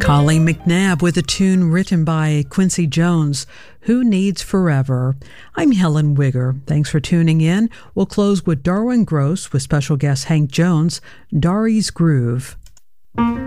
Colleen McNabb with a tune written by Quincy Jones, Who Needs Forever. I'm Helen Wigger. Thanks for tuning in. We'll close with Darwin Gross with special guest Hank Jones, Dari's Groove.